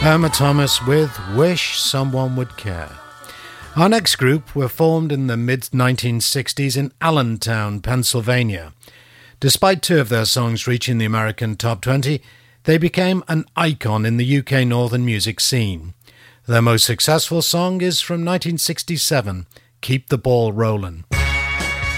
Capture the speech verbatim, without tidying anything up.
Irma Thomas with Wish Someone Would Care. Our next group were formed in the mid nineteen sixties in Allentown, Pennsylvania. Despite two of their songs reaching the American top twenty, they became an icon in the U K northern music scene. Their most successful song is from nineteen sixty-seven, Keep the Ball Rollin'.